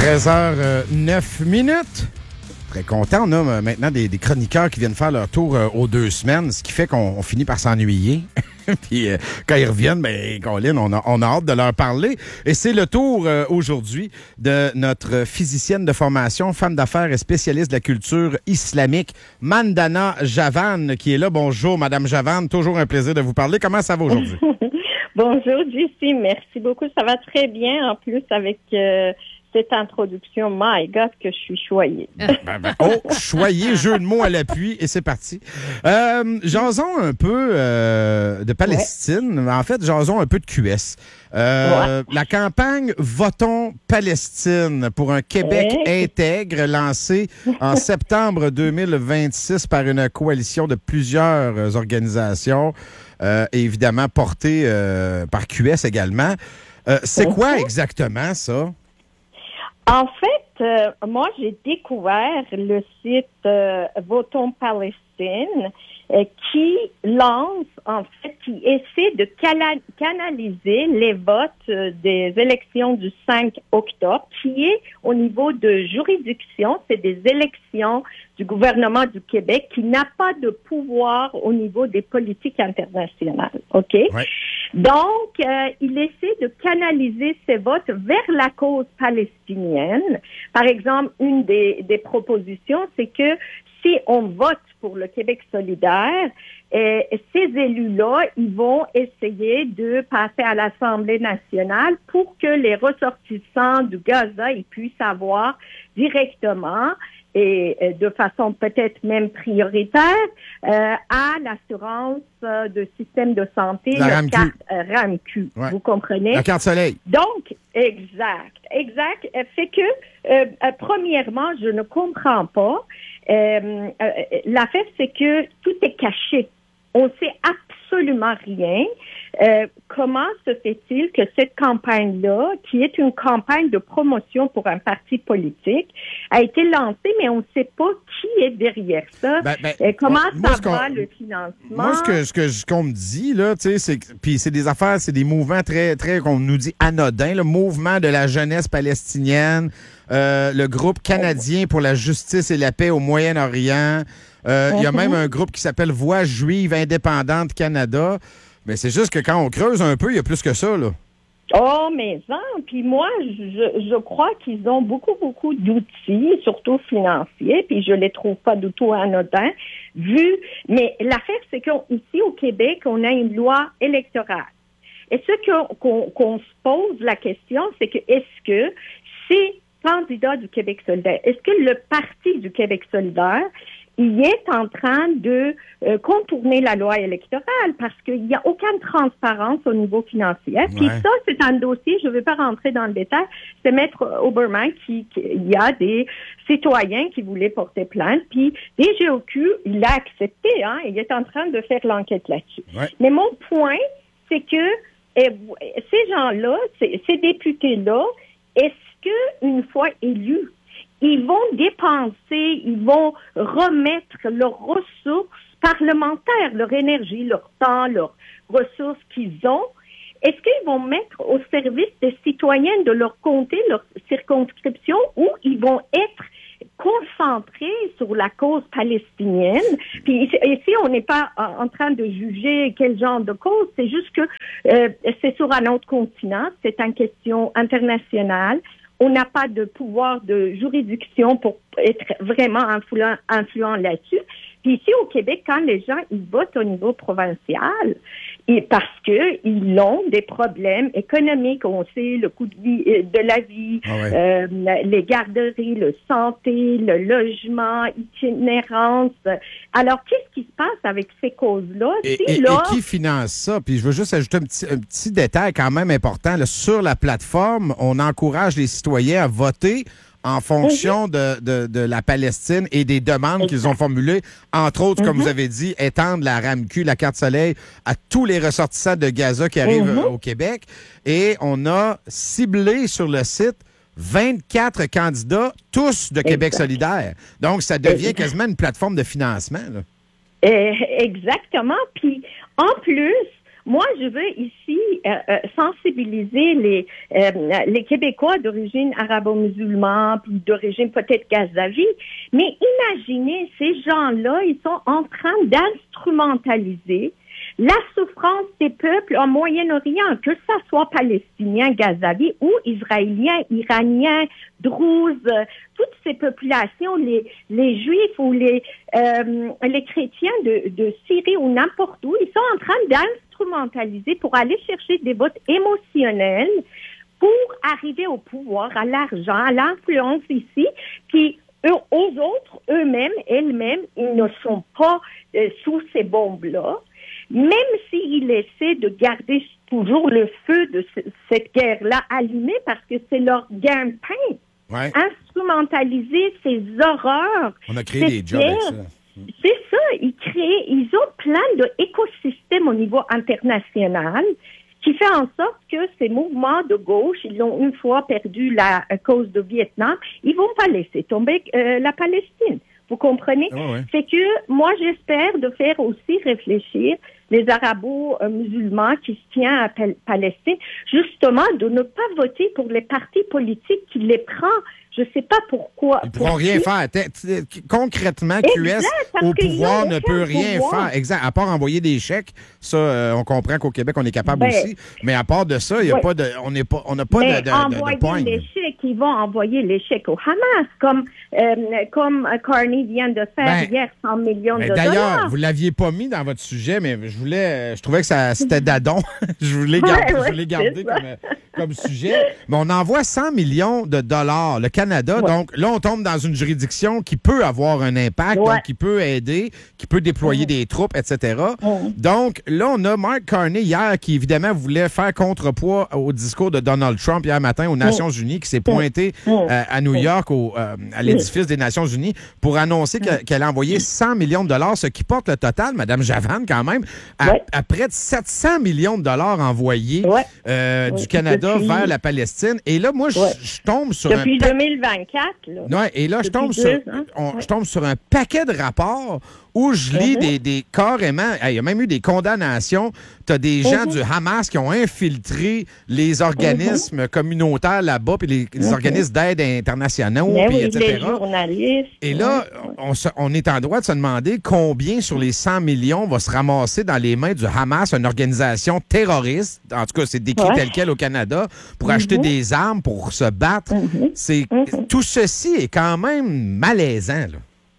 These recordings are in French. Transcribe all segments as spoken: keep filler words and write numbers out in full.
treize heures neuf minutes. Très content. On a euh, maintenant des, des chroniqueurs qui viennent faire leur tour euh, aux deux semaines, ce qui fait qu'on on finit par s'ennuyer. Puis euh, quand ils reviennent, ben, Colin, on a, on a hâte de leur parler. Et c'est le tour euh, aujourd'hui de notre physicienne de formation, femme d'affaires et spécialiste de la culture islamique, Mandana Javan, qui est là. Bonjour, Madame Javan. Toujours un plaisir de vous parler. Comment ça va aujourd'hui? Bonjour, Jessie. Merci beaucoup. Ça va très bien. En plus, avec euh, cette introduction, my God, que je suis choyée. ben, ben, oh, choyée, jeu de mots à l'appui, et c'est parti. Euh, jason un peu euh, de Palestine. Ouais. En fait, jason un peu de Q S. Euh, ouais. La campagne Votons Palestine pour un Québec ouais. intègre, lancée en septembre deux mille vingt-six par une coalition de plusieurs organisations, euh, et évidemment portée euh, par Q S également. Euh, c'est okay. quoi exactement ça? En fait, euh, moi, j'ai découvert le site euh, Votons Palestine euh, qui lance, en fait, qui essaie de cala- canaliser les votes euh, des élections du cinq octobre, qui est au niveau de juridiction, c'est des élections du gouvernement du Québec qui n'a pas de pouvoir au niveau des politiques internationales, OK? Ouais. Donc, euh, il essaie de canaliser ses votes vers la cause palestinienne. Par exemple, une des, des propositions, c'est que si on vote pour le Québec solidaire, euh, ces élus-là, ils vont essayer de passer à l'Assemblée nationale pour que les ressortissants du Gaza ils puissent avoir directement et de façon peut-être même prioritaire, euh, à l'assurance euh, de système de santé, la le carte euh, RAMQ. Ouais. Vous comprenez? La carte soleil. Donc, exact, exact. Fait que, euh, euh, premièrement, je ne comprends pas. Euh, euh, l'affaire, c'est que tout est caché. On sait absolument rien. Euh, comment se fait-il que cette campagne-là, qui est une campagne de promotion pour un parti politique, a été lancée, mais on ne sait pas qui est derrière ça? Ben, ben, euh, comment moi, ça va, le financement? Moi, ce que, ce que ce qu'on me dit, là, tu sais, c'est puis c'est des affaires, c'est des mouvements très, très, qu'on nous dit anodins, le mouvement de la jeunesse palestinienne, euh, le groupe canadien pour la justice et la paix au Moyen-Orient. Il euh, mm-hmm. y a même un groupe qui s'appelle Voix juive indépendante Canada. Mais c'est juste que quand on creuse un peu, il y a plus que ça, là. Oh, mais non. Puis moi, je, je crois qu'ils ont beaucoup, beaucoup d'outils, surtout financiers, puis je les trouve pas du tout anodins, vu... Mais l'affaire, c'est qu'ici, au Québec, on a une loi électorale. Et ce que, qu'on, qu'on se pose la question, c'est que est-ce que ces candidats du Québec solidaire, est-ce que le Parti du Québec solidaire il est en train de euh, contourner la loi électorale parce qu'il n'y a aucune transparence au niveau financier. Ouais. Puis ça, c'est un dossier, je ne vais pas rentrer dans le détail, c'est Maître Oberman qui, qui, il y a des citoyens qui voulaient porter plainte, puis D G O Q, il l'a accepté, hein, il est en train de faire l'enquête là-dessus. Ouais. Mais mon point, c'est que eh, ces gens-là, ces, ces députés-là, est-ce que une fois élus, ils vont dépenser, ils vont remettre leurs ressources parlementaires, leur énergie, leur temps, leurs ressources qu'ils ont. Est-ce qu'ils vont mettre au service des citoyens de leur comté, leur circonscription, ou ils vont être concentrés sur la cause palestinienne? Puis ici, on n'est pas en train de juger quel genre de cause, c'est juste que euh, c'est sur un autre continent, c'est une question internationale. On n'a pas de pouvoir de juridiction pour être vraiment influent, influent là-dessus. Puis ici, au Québec, quand les gens ils votent au niveau provincial, et parce que ils ont des problèmes économiques, on sait le coût de vie, de la vie, ah ouais. euh, les garderies, le santé, le logement, itinérance. Alors, qu'est-ce qui se passe avec ces causes-là? Et, si et, là... et qui finance ça? Puis je veux juste ajouter un petit, un petit détail quand même important. Là, sur la plateforme, on encourage les citoyens à voter en fonction de, de, de la Palestine et des demandes exact. Qu'ils ont formulées, entre autres, mm-hmm. comme vous avez dit, étendre la RAMQ, la carte soleil, à tous les ressortissants de Gaza qui arrivent mm-hmm. au Québec. Et on a ciblé sur le site vingt-quatre candidats, tous de exact. Québec solidaire. Donc, ça devient exact. Quasiment une plateforme de financement, là. Euh, exactement. Puis, en plus, moi, je veux ici euh, euh, sensibiliser les euh, les Québécois d'origine arabo-musulmane, puis d'origine peut-être gazavi, mais imaginez, ces gens-là, ils sont en train d'instrumentaliser la souffrance des peuples en Moyen-Orient, que ça soit palestiniens, gazavis ou israéliens, iraniens, druzes, euh, toutes ces populations, les, les juifs ou les, euh, les chrétiens de, de Syrie ou n'importe où, ils sont en train d'instrumentaliser pour aller chercher des votes émotionnels pour arriver au pouvoir, à l'argent, à l'influence ici, puis eux, aux autres, eux-mêmes, elles-mêmes, ils ne sont pas euh, sous ces bombes-là. Même s'ils essaient de garder toujours le feu de c- cette guerre-là allumé parce que c'est leur gagne-pain. Ouais. Instrumentaliser ces horreurs. On a créé des jobs avec ça. C'est ça. Ils créent, ils ont plein d'écosystèmes au niveau international qui fait en sorte que ces mouvements de gauche, ils ont une fois perdu la cause de Vietnam, ils vont pas laisser tomber euh, la Palestine. Vous comprenez? Oh ouais. C'est que moi, j'espère de faire aussi réfléchir les arabo-musulmans qui se tiennent à Pal- Palestine, justement, de ne pas voter pour les partis politiques qui les prennent. Je ne sais pas pourquoi. Ils ne pourront pour rien qui. faire. T'es- t'es- Concrètement, Exact, Q S parce au qu'ils pouvoir ont ne aucun peut rien pouvoir. faire. Exact. À part envoyer des chèques, ça, euh, on comprend qu'au Québec, on est capable Ben, aussi. Mais à part de ça, il y a ouais. pas de, on n'est pas, on n'a pas Mais de, de, de, de envoyer poigne. les chèques, ils vont envoyer les chèques au Hamas, comme euh, comme Carney vient de faire Ben, hier, cent millions Mais de d'ailleurs, dollars. vous l'aviez pas mis dans votre sujet, mais je voulais, je trouvais que ça, c'était d'adon. je voulais garder, Ouais, je voulais ouais, garder c'est ça. comme, comme sujet. Mais on envoie cent millions de dollars, le Canada. Ouais. Donc là, on tombe dans une juridiction qui peut avoir un impact, Ouais. donc qui peut aider, qui peut déployer Mm. des troupes, et cetera. Mm. Donc là, on a Mark Carney hier qui, évidemment, voulait faire contrepoids au discours de Donald Trump hier matin aux Nations Unies, qui s'est pointé Mm. euh, à New York, au, euh, à l'édifice des Nations Unies, pour annoncer que- qu'elle a envoyé cent millions de dollars, ce qui porte le total, Mme Javan, quand même, à, Ouais. à près de sept cents millions de dollars envoyés Ouais. euh, Ouais. du Canada Depuis- vers la Palestine. Et là, moi, je Ouais. je tombe sur Depuis un... pa- deux mille vingt-quatre, là. Ouais, et là, je Depuis tombe, deux sur, ans. on- Ouais. je tombe sur un paquet de rapports où je lis Mhm. des, des carrément, il y a même eu des condamnations. Tu as des gens Mhm. du Hamas qui ont infiltré les organismes communautaires là-bas, puis les, les Mhm. organismes d'aide internationaux, Mais puis oui, et cetera. les journalistes. Et là, ouais. on, se- on est en droit de se demander combien sur les cent millions va se ramasser dans les mains du Hamas, une organisation terroriste. En tout cas, c'est décrit Ouais. tel quel au Canada, pour acheter des armes, pour se battre. Mhm. C'est Mhm. Tout ceci est quand même malaisant, là.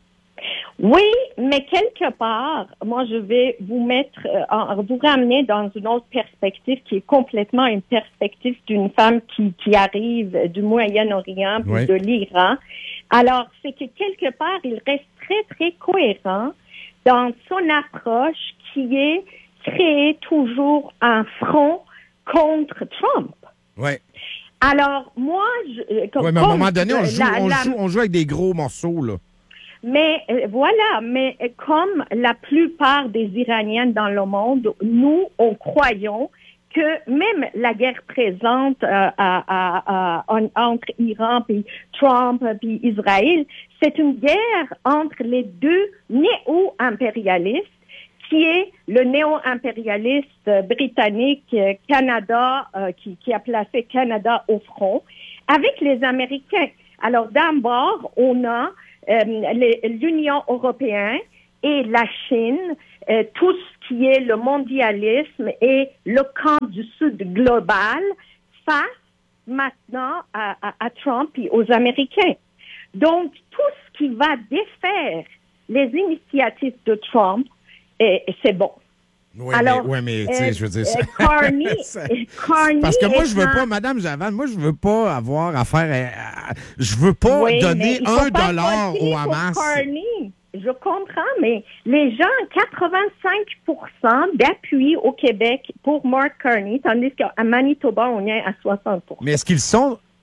Oui, mais quelque part, moi, je vais vous mettre, euh, en- vous ramener dans une autre perspective qui est complètement une perspective d'une femme qui, qui arrive du Moyen-Orient, puis Oui. de l'Iran. Alors, c'est que quelque part, il reste très, très cohérent dans son approche qui est créer toujours un front contre Trump. Ouais. Alors, moi, je, comme, Ouais, mais à un comme moment donné, on joue, la- on, la- joue, on joue avec des gros morceaux, là. Mais euh, voilà, mais euh, comme la plupart des Iraniens dans le monde, nous, on croyons que même la guerre présente euh, à, à, à, en- entre Iran puis Trump puis Israël, c'est une guerre entre les deux néo-impérialistes, qui est le néo-impérialiste euh, britannique euh, Canada, euh, qui, qui a placé Canada au front, avec les Américains. Alors, d'un bord, on a euh, les- l'Union européenne et la Chine, euh, tout ce qui est le mondialisme et le camp du Sud global face maintenant à, à, à Trump et aux Américains. Donc, tout ce qui va défaire les initiatives de Trump, eh, c'est bon. Oui, Alors, mais, ouais, mais tu sais, euh, je veux dire euh, ça. Carney, Ça- Carney Parce que moi, est je veux un- pas, Madame Javan, moi, je veux pas avoir affaire à. à- je veux pas Oui, mais donner il faut un pas dollar voter au pour Hamas. Carney. Je comprends, mais les gens, quatre-vingt-cinq pour cent d'appui au Québec pour Mark Carney, tandis qu'à Manitoba, on est à soixante pour cent. Mais est-ce qu'ils sont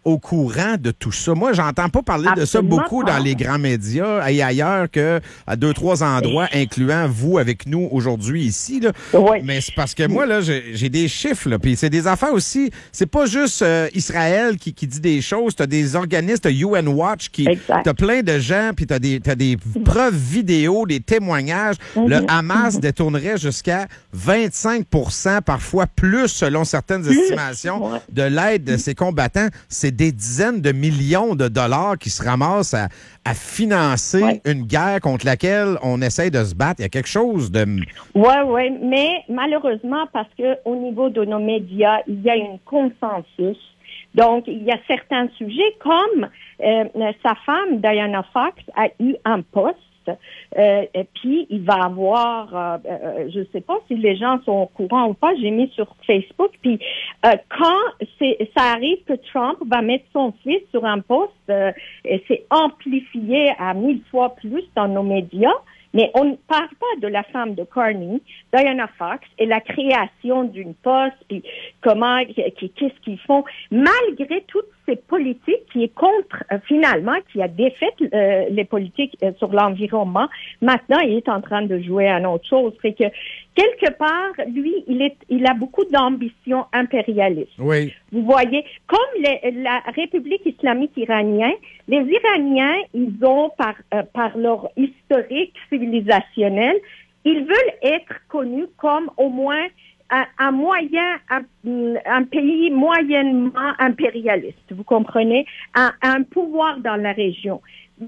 au courant de tout ça? Moi, j'entends pas parler Absolument de ça beaucoup pas. Dans les grands médias et ailleurs que à deux, trois endroits, incluant vous avec nous aujourd'hui ici. Là. Oui. Mais c'est parce que moi, là, j'ai, j'ai des chiffres, là, puis c'est des affaires aussi. C'est pas juste euh, Israël qui, qui dit des choses. T'as des organismes, t'as U N Watch, qui, exact. T'as plein de gens, puis t'as des, t'as des preuves vidéo, des témoignages. Mm-hmm. Le Hamas mm-hmm. détournerait jusqu'à vingt-cinq pour cent, parfois plus, selon certaines estimations, ouais. de l'aide de ses combattants. C'est des dizaines de millions de dollars qui se ramassent à, à financer ouais. une guerre contre laquelle on essaye de se battre. Il y a quelque chose de... Oui, oui, mais malheureusement, parce que au niveau de nos médias, il y a un consensus. Donc, il y a certains sujets comme euh, sa femme, Diana Fox, a eu un poste. Euh, et puis, il va avoir, euh, euh, je ne sais pas si les gens sont au courant ou pas, j'ai mis sur Facebook, puis euh, quand c'est, ça arrive que Trump va mettre son fils sur un poste, euh, et c'est amplifié à mille fois plus dans nos médias, mais on ne parle pas de la femme de Carney, Diana Fox, et la création d'une poste, puis comment, qu'est-ce qu'ils font, malgré toutes ces politiques qui est contre, euh, finalement, qui a défait euh, les politiques euh, sur l'environnement. Maintenant, il est en train de jouer à une autre chose. C'est que, quelque part, lui, il est, il a beaucoup d'ambition impérialiste. Oui. Vous voyez, comme les, la République islamique iranienne, les Iraniens, ils ont, par, euh, par leur historique civilisationnel, ils veulent être connus comme au moins un, un moyen, un, un pays moyennement impérialiste, vous comprenez, un, un pouvoir dans la région.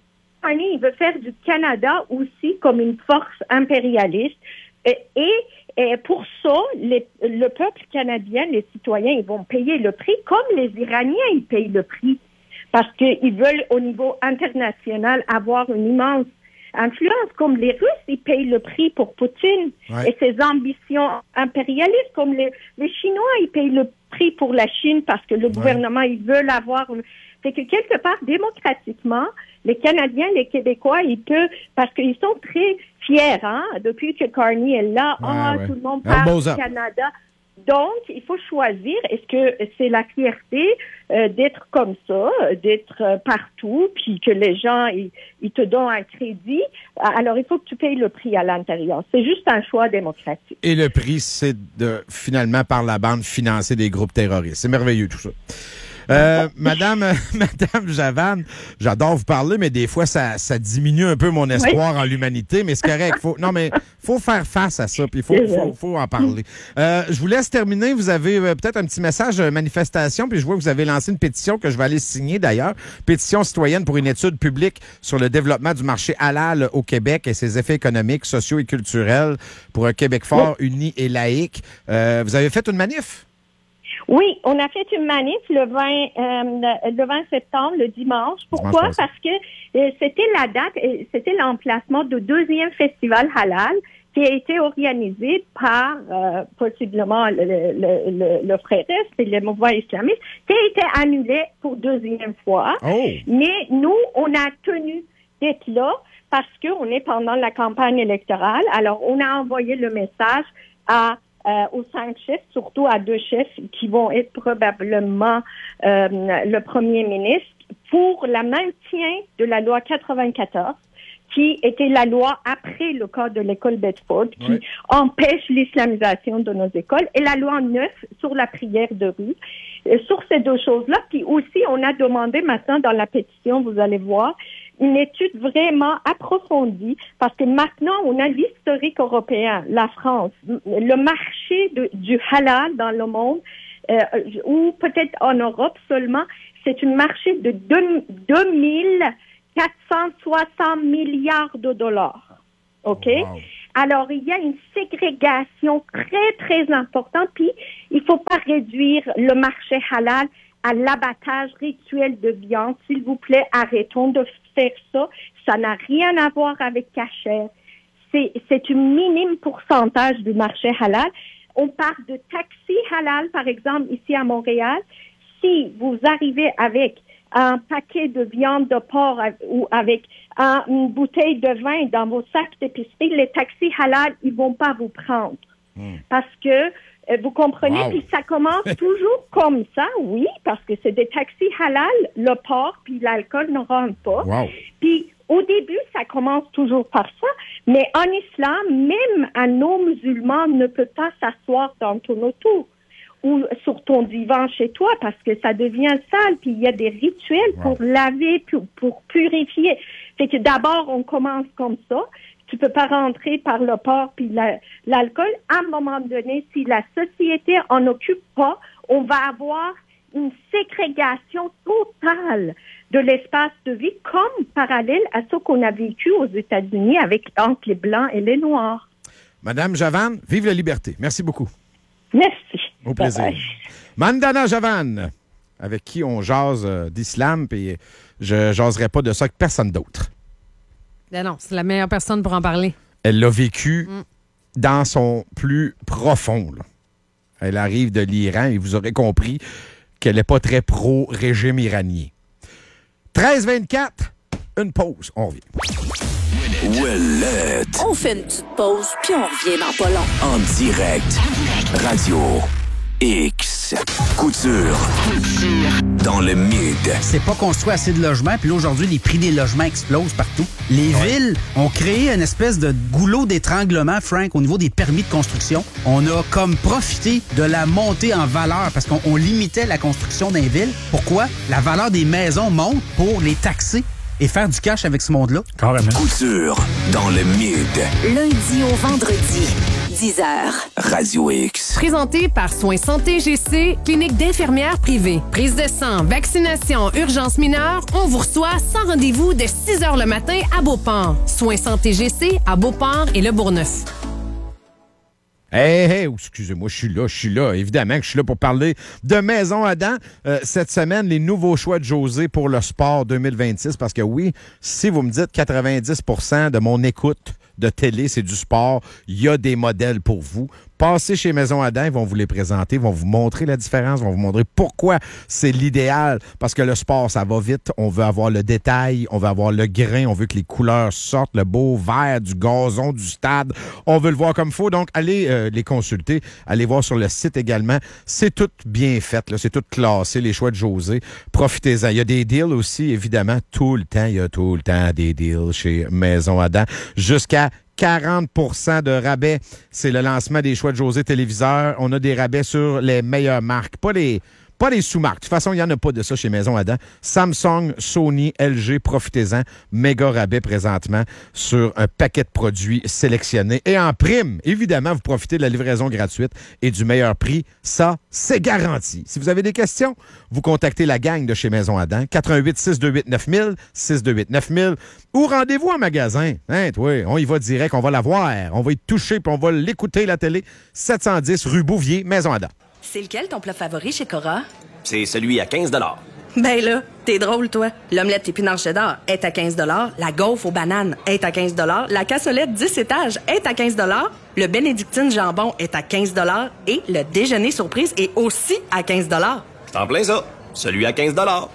Il veut faire du Canada aussi comme une force impérialiste et, et, et pour ça, les, le peuple canadien, les citoyens, ils vont payer le prix comme les Iraniens, ils payent le prix parce qu'ils veulent au niveau international avoir une immense influence, comme les Russes, ils payent le prix pour Poutine ouais. et ses ambitions impérialistes, comme les, les Chinois, ils payent le prix pour la Chine parce que le ouais. gouvernement, ils veulent avoir... C'est que quelque part, démocratiquement, les Canadiens, les Québécois, ils peuvent, parce qu'ils sont très fiers, hein, depuis que Carney est là, ah, ouais, oh, ouais. tout le monde parle du Canada. Donc, il faut choisir, est-ce que c'est la fierté euh, d'être comme ça, d'être euh, partout, puis que les gens, ils, ils te donnent un crédit, alors il faut que tu payes le prix à l'intérieur. C'est juste un choix démocratique. Et le prix, c'est de, finalement, par la bande, financer des groupes terroristes. C'est merveilleux tout ça. Euh, Madame, Madame Javan, j'adore vous parler, mais des fois, ça, ça diminue un peu mon espoir oui. en l'humanité, mais c'est correct. Faut, non, mais faut faire face à ça, puis il faut, faut, faut en parler. Euh, je vous laisse terminer. Vous avez euh, peut-être un petit message de manifestation, puis je vois que vous avez lancé une pétition que je vais aller signer d'ailleurs. Pétition citoyenne pour une étude publique sur le développement du marché halal au Québec et ses effets économiques, sociaux et culturels pour un Québec fort, oui. uni et laïque. Euh, vous avez fait une manif? Oui, on a fait une manif le vingt, euh, le vingt septembre, le dimanche. Pourquoi? Dimanche Parce que euh, c'était la date, euh, c'était l'emplacement du deuxième festival halal qui a été organisé par euh, possiblement le, le, le, le Frères et le mouvement islamiste, qui a été annulé pour deuxième fois. Oh. Mais nous, on a tenu d'être là parce qu'on est pendant la campagne électorale. Alors, on a envoyé le message à Euh, aux cinq chefs, surtout à deux chefs qui vont être probablement euh, le premier ministre, pour le maintien de la loi quatre-vingt-quatorze, qui était la loi après le cas de l'école Bedford, qui ouais. empêche l'islamisation de nos écoles, et la loi neuf sur la prière de rue. Et sur ces deux choses-là, puis aussi, on a demandé maintenant dans la pétition, vous allez voir, une étude vraiment approfondie, parce que maintenant, on a l'historique européen, la France, le marché de, du halal dans le monde, euh, ou peut-être en Europe seulement, c'est un marché de deux mille quatre cent soixante milliards de dollars. OK? Wow. Alors, il y a une ségrégation très, très importante, puis il faut pas réduire le marché halal à l'abattage rituel de viande. S'il vous plaît, arrêtons de faire ça. Ça n'a rien à voir avec cachère. C'est, c'est un minime pourcentage du marché halal. On parle de taxi halal, par exemple, ici à Montréal. Si vous arrivez avec un paquet de viande de porc ou avec un, une bouteille de vin dans vos sacs d'épicerie, les taxis halal, ils vont pas vous prendre. Mmh. Parce que Vous comprenez? Wow. Puis ça commence toujours comme ça, oui, parce que c'est des taxis halal, le porc, puis l'alcool ne rentre pas. Wow. Puis au début, ça commence toujours par ça, mais en islam, même un non-musulman ne peut pas s'asseoir dans ton auto ou sur ton divan chez toi parce que ça devient sale, puis il y a des rituels wow. pour laver, pour, pour purifier. Fait que d'abord, on commence comme ça. Tu peux pas rentrer par le porc puis la, l'alcool. À un moment donné, si la société en occupe pas, on va avoir une ségrégation totale de l'espace de vie, comme parallèle à ce qu'on a vécu aux États-Unis avec entre les Blancs et les Noirs. Madame Javan, vive la liberté. Merci beaucoup. Merci. Au plaisir. Bye. Mandana Javan, avec qui on jase euh, d'islam, puis je jaserai pas de ça avec personne d'autre. Ben non, c'est la meilleure personne pour en parler. Elle l'a vécu mm. dans son plus profond. Là. Elle arrive de l'Iran et vous aurez compris qu'elle n'est pas très pro-régime iranien. treize vingt-quatre, une pause. On revient. Ouellette. On fait une petite pause, puis on revient dans pas long. En direct. Radio X. Couture. Dans le mid. C'est pas construit assez de logements, puis là, aujourd'hui, les prix des logements explosent partout. Les ouais. villes ont créé une espèce de goulot d'étranglement, Frank, au niveau des permis de construction. On a comme profité de la montée en valeur parce qu'on on limitait la construction des villes. Pourquoi? La valeur des maisons monte pour les taxer et faire du cash avec ce monde-là. Carrément. Couture dans le mid. Lundi au vendredi, dix heures. Radio X. Présenté par Soins Santé G C, clinique d'infirmières privée. Prise de sang, vaccination, urgence mineure, on vous reçoit sans rendez-vous de six heures le matin à Beauport. Soins Santé G C à Beauport et Le Bourgneuf. Hey, hey, excusez-moi, je suis là, je suis là. Évidemment que je suis là pour parler de Maison Adam. Euh, cette semaine, les nouveaux choix de José pour le sport deux mille vingt-six. Parce que oui, si vous me dites quatre-vingt-dix pour cent de mon écoute de télé, c'est du sport, il y a des modèles pour vous. Passez chez Maison Adam, ils vont vous les présenter, ils vont vous montrer la différence, ils vont vous montrer pourquoi c'est l'idéal. Parce que le sport, ça va vite. On veut avoir le détail, on veut avoir le grain, on veut que les couleurs sortent, le beau vert du gazon du stade. On veut le voir comme il faut. Donc, allez euh, les consulter. Allez voir sur le site également. C'est tout bien fait, là. C'est tout classé, les choix de José. Profitez-en. Il y a des deals aussi, évidemment. Tout le temps, il y a tout le temps des deals chez Maison Adam. Jusqu'à quarante pour cent de rabais. C'est le lancement des choix de José téléviseurs. On a des rabais sur les meilleures marques. Pas les, pas les sous-marques. De toute façon, il n'y en a pas de ça chez Maison Adam. Samsung, Sony, L G, profitez-en. Méga rabais présentement sur un paquet de produits sélectionnés. Et en prime, évidemment, vous profitez de la livraison gratuite et du meilleur prix. Ça, c'est garanti. Si vous avez des questions, vous contactez la gang de chez Maison Adam. quatre un huit, six deux huit, neuf mille, six deux huit, neuf mille. Ou rendez-vous en magasin. Hein, toi, on y va direct, on va la voir. On va y toucher puis on va l'écouter, la télé. sept cent dix rue Bouvier, Maison Adam. C'est lequel ton plat favori chez Cora? C'est celui à quinze dollars. Ben là, t'es drôle, toi. L'omelette épinard cheddar est à quinze dollars. La gaufre aux bananes est à quinze dollars. La cassolette dix étages est à quinze dollars. Le bénédictine jambon est à quinze dollars. Et le déjeuner surprise est aussi à quinze dollars. C'est en plein ça. Celui à quinze dollars.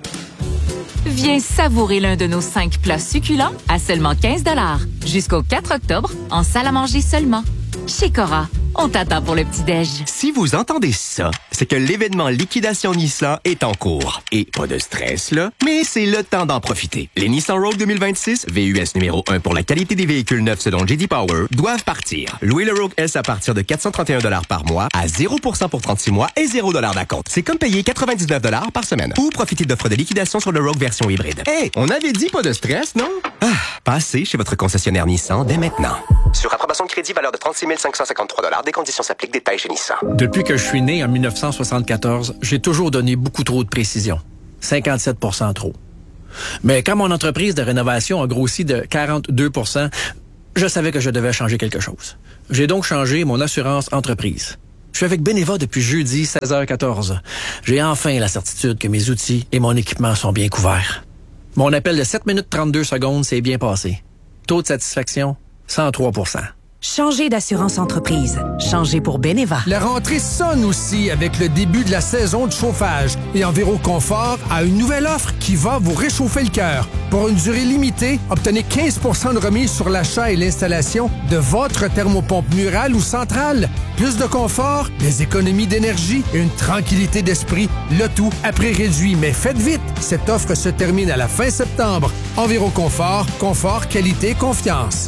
Viens savourer l'un de nos cinq plats succulents à seulement quinze dollars. Jusqu'au quatre octobre, en salle à manger seulement. Chez Cora, on t'attend pour le petit-déj. Si vous entendez ça, c'est que l'événement Liquidation Nissan est en cours. Et pas de stress, là, mais c'est le temps d'en profiter. Les Nissan Rogue deux mille vingt-six, V U S numéro un pour la qualité des véhicules neufs selon J D Power, doivent partir. Louez le Rogue S à partir de quatre cent trente et un dollars par mois, à zéro pour cent pour trente-six mois et zéro dollars d'acompte. C'est comme payer quatre-vingt-dix-neuf dollars par semaine. Ou profitez d'offres de liquidation sur le Rogue version hybride. Hé, hey, on avait dit pas de stress, non? Ah, passez chez votre concessionnaire Nissan dès maintenant. Sur approbation de crédit, valeur de trente-six mille cinq cent cinquante-trois dollars. Des conditions s'appliquent. Détails chez Nissan. Depuis que je suis né en dix-neuf cent soixante-quatorze, j'ai toujours donné beaucoup trop de précision. cinquante-sept pour cent trop. Mais quand mon entreprise de rénovation a grossi de quarante-deux pour cent, je savais que je devais changer quelque chose. J'ai donc changé mon assurance entreprise. Je suis avec Beneva depuis jeudi, seize heures quatorze. J'ai enfin la certitude que mes outils et mon équipement sont bien couverts. Mon appel de sept minutes trente-deux secondes s'est bien passé. Taux de satisfaction, cent trois pour cent. Changez d'assurance entreprise. Changez pour Beneva. La rentrée sonne aussi avec le début de la saison de chauffage. Et Enviro Confort a une nouvelle offre qui va vous réchauffer le cœur. Pour une durée limitée, obtenez quinze pour cent de remise sur l'achat et l'installation de votre thermopompe murale ou centrale. Plus de confort, des économies d'énergie et une tranquillité d'esprit. Le tout à prix réduit. Mais faites vite! Cette offre se termine à la fin septembre. Enviro Confort, confort, qualité, confiance.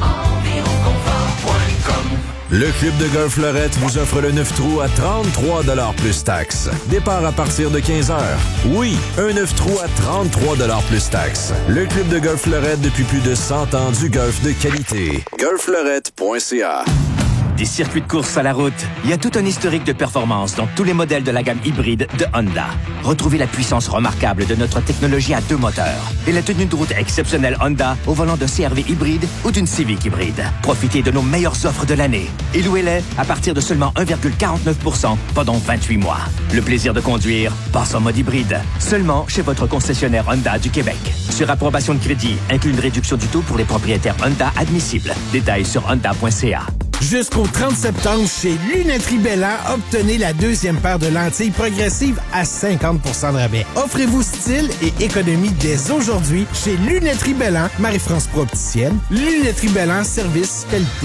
Le Club de golf Lorette vous offre le neuf trous à trente-trois dollars plus taxes. Départ à partir de quinze heures. Oui, un neuf trous à trente-trois dollars plus taxes. Le Club de golf Lorette depuis plus de cent ans du golf de qualité. golf lorette point c a. Des circuits de course à la route, il y a tout un historique de performance dans tous les modèles de la gamme hybride de Honda. Retrouvez la puissance remarquable de notre technologie à deux moteurs et la tenue de route exceptionnelle Honda au volant d'un C R V hybride ou d'une Civic hybride. Profitez de nos meilleures offres de l'année et louez-les à partir de seulement un virgule quarante-neuf pour cent pendant vingt-huit mois. Le plaisir de conduire passe en mode hybride, seulement chez votre concessionnaire Honda du Québec. Sur approbation de crédit, inclut une réduction du taux pour les propriétaires Honda admissibles. Détails sur honda point c a. Jusqu'au trente septembre, chez Lunetterie Bellan, obtenez la deuxième paire de lentilles progressives à cinquante pour cent de rabais. Offrez-vous style et économie dès aujourd'hui chez Lunetterie Bellan, Marie-France Pro-Opticienne. Lunetterie Bellan, service, qualité.